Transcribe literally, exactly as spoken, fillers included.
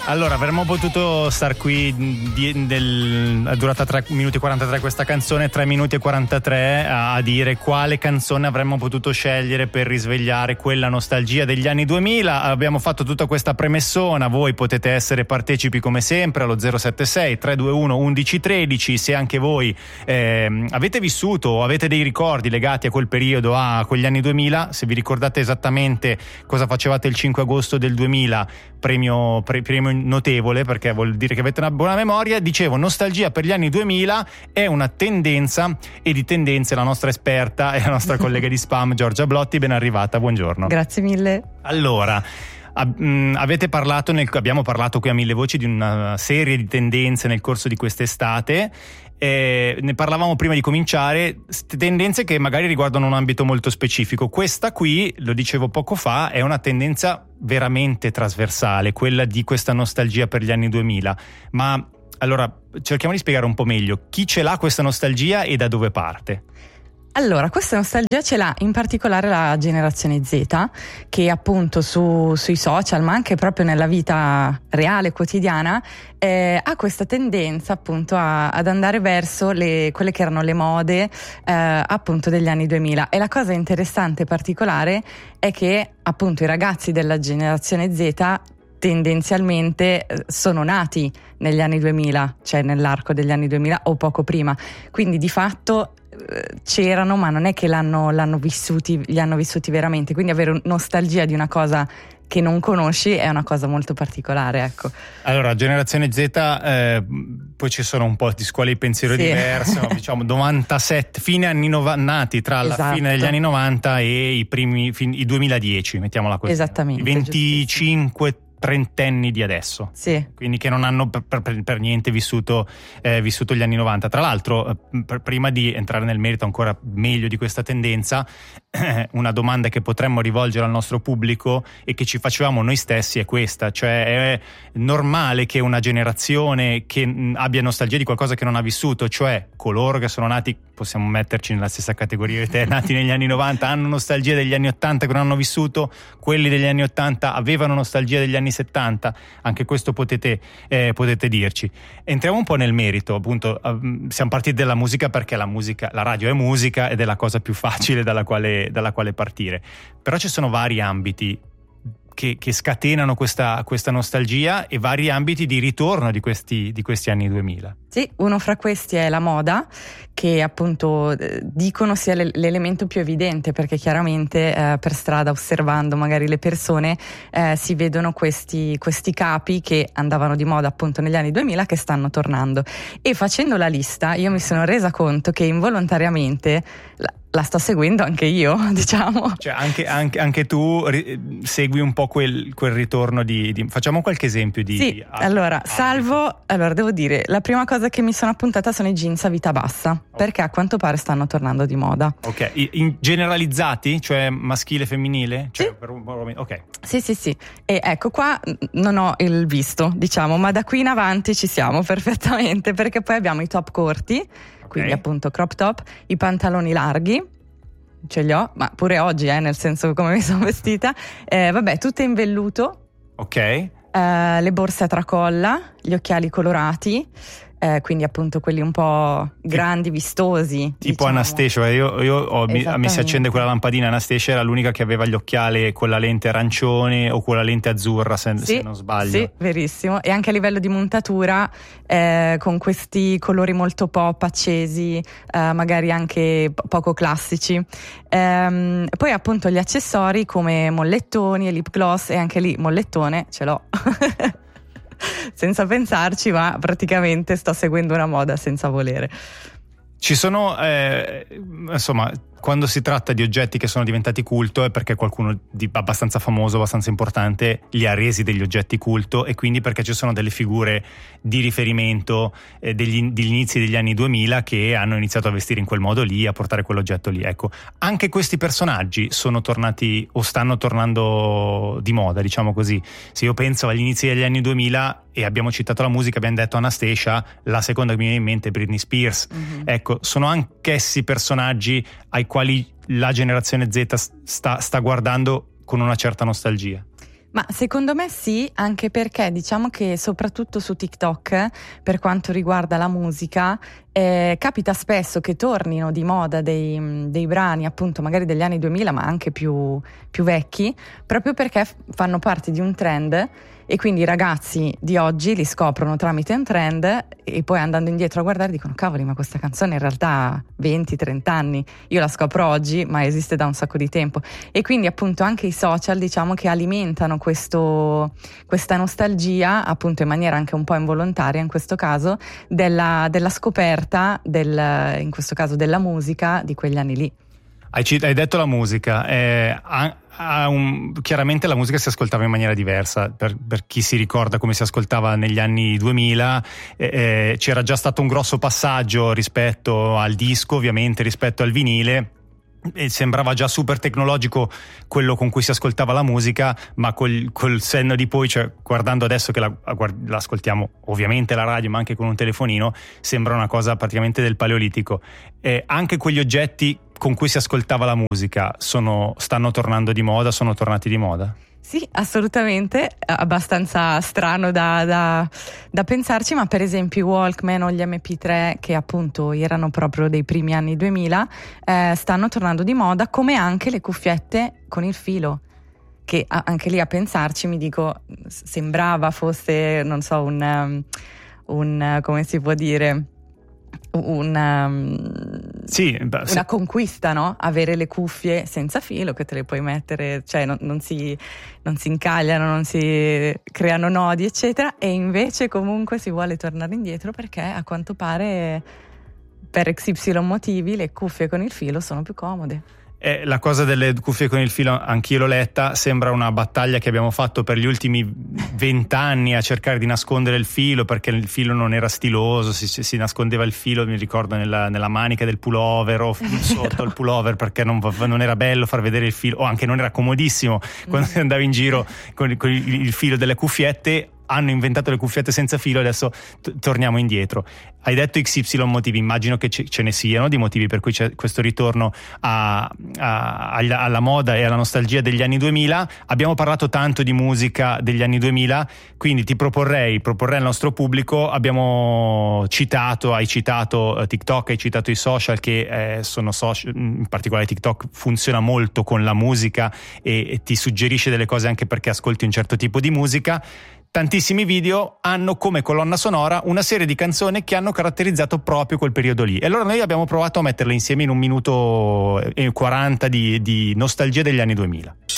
Allora, avremmo potuto star qui di, del, è durata tre minuti e quarantatré questa canzone, tre minuti e quarantatré a, a dire quale canzone avremmo potuto scegliere per risvegliare quella nostalgia degli anni duemila. Abbiamo fatto tutta questa premessona, voi potete essere partecipi come sempre allo zero sette sei tre due uno undici tredici, se anche voi eh, avete vissuto o avete dei ricordi legati a quel periodo, a quegli anni duemila, se vi ricordate esattamente cosa facevate il cinque agosto del duemila, premio, pre, premio notevole, perché vuol dire che avete una buona memoria. Dicevo, nostalgia per gli anni duemila è una tendenza, e di tendenze la nostra esperta e la nostra collega di Spam Giorgia Blotti, ben arrivata, buongiorno. Grazie mille. Allora, avete parlato nel, abbiamo parlato qui a Mille Voci di una serie di tendenze nel corso di quest'estate. Eh, ne parlavamo prima di cominciare, tendenze che magari riguardano un ambito molto specifico. Questa qui, lo dicevo poco fa, è una tendenza veramente trasversale, quella di questa nostalgia per gli anni duemila. Ma allora cerchiamo di spiegare un po' meglio chi ce l'ha questa nostalgia e da dove parte. Allora, questa nostalgia ce l'ha in particolare la generazione Z, che appunto su, sui social, ma anche proprio nella vita reale, quotidiana, eh, ha questa tendenza appunto a, ad andare verso le, quelle che erano le mode eh, appunto degli anni duemila. E la cosa interessante e particolare è che appunto i ragazzi della generazione Z tendenzialmente sono nati negli anni duemila, cioè nell'arco degli anni duemila o poco prima, quindi di fatto c'erano, ma non è che l'hanno, l'hanno vissuti, li hanno vissuti veramente, quindi avere nostalgia di una cosa che non conosci è una cosa molto particolare, ecco. Allora, generazione Z, eh, poi ci sono un po' di scuole di pensiero sì. diverse, diciamo novantasette, fine anni novanta, nati tra la esatto. fine degli anni novanta e i primi, fin, i duemiladieci, mettiamola così. Esattamente. I venticinque trentenni di adesso, sì. Quindi che non hanno per, per, per niente vissuto, eh, vissuto gli anni novanta. Tra l'altro, per, prima di entrare nel merito ancora meglio di questa tendenza, eh, una domanda che potremmo rivolgere al nostro pubblico e che ci facevamo noi stessi è questa: cioè è normale che una generazione che mh, abbia nostalgia di qualcosa che non ha vissuto, cioè coloro che sono nati, possiamo metterci nella stessa categoria di te, nati negli anni novanta, hanno nostalgia degli anni ottanta che non hanno vissuto, quelli degli anni ottanta avevano nostalgia degli anni settanta, anche questo potete, eh, potete dirci. Entriamo un po' nel merito, appunto, uh, siamo partiti dalla musica perché la musica, la radio è musica ed è la cosa più facile dalla quale, dalla quale partire, però ci sono vari ambiti che, che scatenano questa, questa nostalgia e vari ambiti di ritorno di questi, di questi anni duemila. Sì, uno fra questi è la moda, che appunto eh, dicono sia l- l'elemento più evidente, perché chiaramente eh, per strada, osservando magari le persone, eh, si vedono questi, questi capi che andavano di moda appunto negli anni duemila che stanno tornando. E facendo la lista io mi sono resa conto che involontariamente la, la sto seguendo anche io, diciamo. Cioè anche, anche, anche tu ri- segui un po' quel, quel ritorno di, di... Facciamo qualche esempio di... Sì, di allora, salvo... Allora, devo dire, la prima cosa che mi sono appuntata sono i jeans a vita bassa, okay. Perché a quanto pare stanno tornando di moda. Ok, in generalizzati? Cioè maschile, femminile? Cioè, sì. Per un... Ok. Sì, sì, sì. E ecco, qua non ho il visto, diciamo, ma da qui in avanti ci siamo perfettamente, perché poi abbiamo i top corti, okay. Quindi appunto crop top, i pantaloni larghi, ce li ho, ma pure oggi, eh, nel senso come mi sono vestita, eh, vabbè, tutte in velluto. Ok. Eh, le borse a tracolla, gli occhiali colorati, eh, quindi appunto quelli un po' grandi, vistosi. Tipo diciamo. Anastasia, io, io ho, mi, mi si accende quella lampadina. Anastasia era l'unica che aveva gli occhiali con la lente arancione o con la lente azzurra, se, sì, se non sbaglio. Sì, verissimo. E anche a livello di montatura, eh, con questi colori molto pop, accesi, eh, magari anche po- poco classici. Ehm, poi appunto gli accessori come mollettoni e lip gloss, e anche lì mollettone ce l'ho. Senza pensarci, ma praticamente sto seguendo una moda senza volere. Ci sono, eh, insomma, quando si tratta di oggetti che sono diventati culto è perché qualcuno di abbastanza famoso, abbastanza importante li ha resi degli oggetti culto, e quindi perché ci sono delle figure di riferimento eh, degli, degli inizi degli anni duemila che hanno iniziato a vestire in quel modo lì, a portare quell'oggetto lì. Ecco, anche questi personaggi sono tornati o stanno tornando di moda, diciamo così. Se io penso agli inizi degli anni duemila e abbiamo citato la musica, abbiamo detto Anastasia, la seconda che mi viene in mente è Britney Spears. Mm-hmm. Ecco, sono anch'essi personaggi ai quali la generazione Z sta, sta guardando con una certa nostalgia. Ma secondo me sì, anche perché diciamo che soprattutto su TikTok, per quanto riguarda la musica, eh, capita spesso che tornino di moda dei, dei brani appunto magari degli anni duemila, ma anche più, più vecchi, proprio perché f- fanno parte di un trend, e quindi i ragazzi di oggi li scoprono tramite un trend e poi andando indietro a guardare dicono cavoli, ma questa canzone in realtà ha venti trenta anni, io la scopro oggi ma esiste da un sacco di tempo. E quindi appunto anche i social diciamo che alimentano questo, questa nostalgia, appunto in maniera anche un po' involontaria in questo caso, della, della scoperta del, in questo caso della musica di quegli anni lì. Hai, hai detto la musica, eh, ha, ha un, chiaramente la musica si ascoltava in maniera diversa, per, per chi si ricorda come si ascoltava negli anni duemila, eh, eh, c'era già stato un grosso passaggio rispetto al disco, ovviamente rispetto al vinile, e sembrava già super tecnologico quello con cui si ascoltava la musica, ma col, col senno di poi, cioè guardando adesso che la, la ascoltiamo ovviamente la radio ma anche con un telefonino, sembra una cosa praticamente del paleolitico. E anche quegli oggetti con cui si ascoltava la musica sono, stanno tornando di moda, sono tornati di moda? Sì, assolutamente, abbastanza strano da, da, da pensarci, ma per esempio i Walkman o gli emme pi tre, che appunto erano proprio dei primi anni duemila, eh, stanno tornando di moda, come anche le cuffiette con il filo, che anche lì a pensarci mi dico, sembrava fosse, non so, un, um, un come si può dire, un... Um, Sì, beh, una conquista, no? Avere le cuffie senza filo che te le puoi mettere, cioè non, non, si, non si incagliano, non si creano nodi, eccetera, e invece comunque si vuole tornare indietro perché a quanto pare per X Y motivi le cuffie con il filo sono più comode. Eh, la cosa delle cuffie con il filo, anch'io l'ho letta, sembra una battaglia che abbiamo fatto per gli ultimi vent'anni a cercare di nascondere il filo, perché il filo non era stiloso, si, si nascondeva il filo, mi ricordo, nella, nella manica del pullover o sotto il pullover, perché non, non era bello far vedere il filo, o anche non era comodissimo quando mm. andavi in giro con, con il, il filo delle cuffiette. Hanno inventato le cuffiette senza filo, adesso t- torniamo indietro. Hai detto X Y motivi, immagino che ce, ce ne siano di motivi per cui c'è questo ritorno a, a, alla, alla moda e alla nostalgia degli anni duemila. Abbiamo parlato tanto di musica degli anni duemila, quindi ti proporrei, proporrei al nostro pubblico, abbiamo citato, hai citato uh, TikTok, hai citato i social che eh, sono social, in particolare TikTok funziona molto con la musica e, e ti suggerisce delle cose anche perché ascolti un certo tipo di musica. Tantissimi video hanno come colonna sonora una serie di canzoni che hanno caratterizzato proprio quel periodo lì. E allora noi abbiamo provato a metterle insieme in un minuto e quaranta di, di nostalgia degli anni duemila.